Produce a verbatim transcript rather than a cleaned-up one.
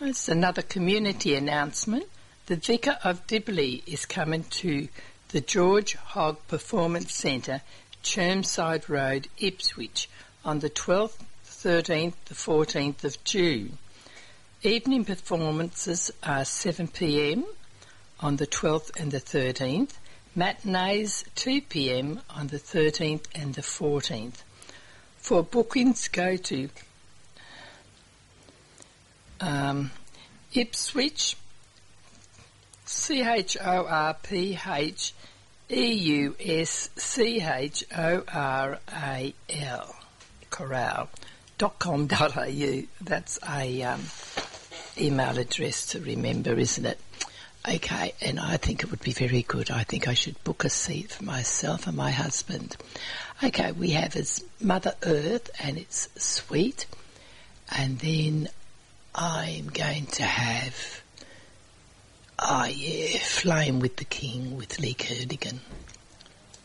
It's another community announcement. The Vicar of Dibley is coming to the George Hogg Performance Centre, Chermside Road, Ipswich, on the twelfth, thirteenth, the fourteenth of June. Evening performances are seven p m on the twelfth and the thirteenth. Matinees two p m on the thirteenth and the fourteenth. For bookings, go to um, Ipswich, C H O R P H E U S C H O R A L, chorale dot com dot a u. That's a um, email address to remember, isn't it? Okay, and I think it would be very good. I think I should book a seat for myself and my husband. Okay, we have as Mother Earth, and it's sweet. And then I'm going to have, oh yeah, Flame with the King with Lee Kernigan.